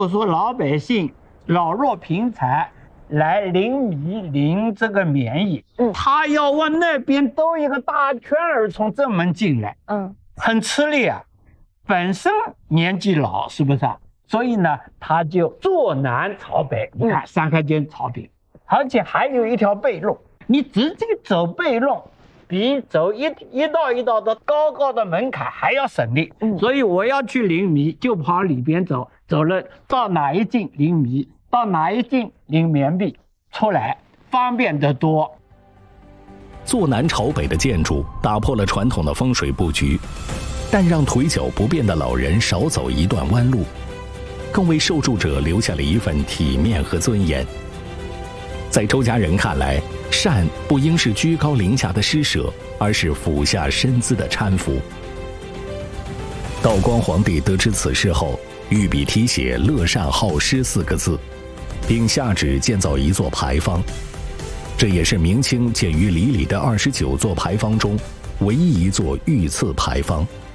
我说老百姓老弱贫残来临米领这个棉衣，他要往那边兜一个大圈儿从正门进来，很吃力啊。本身年纪老，是不是啊？所以呢，他就坐南朝北。你看3开间草坪，而且还有一条背路，你直接走背路，比走一道一道的高高的门槛还要省力。所以我要去领米，就跑里边走，走了到哪一进领米，到哪一进领棉币，出来方便得多。 坐南朝北的建筑打破了传统的风水布局，但让腿脚不便的老人少走一段弯路，更为受助者留下了一份体面和尊严。在周家人看来，善不应是居高临下的施舍，而是俯下身姿的搀扶。道光皇帝得知此事后，御笔题写“乐善好施”4个字，并下旨建造一座牌坊。这也是明清建于里里的29座牌坊中唯一一座御赐牌坊。